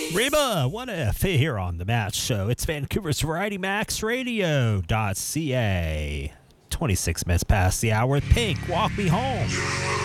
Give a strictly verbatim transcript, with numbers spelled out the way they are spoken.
Reba, one F here on the Match Show. It's Vancouver's Variety Max Radio.ca. twenty-six minutes past the hour with Pink, Walk Me Home.